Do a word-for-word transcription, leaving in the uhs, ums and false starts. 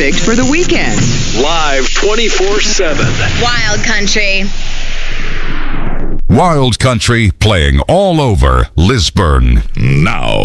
perfect for the weekend. Live twenty-four seven. Wild Country. Wild Country playing all over Lisburn now.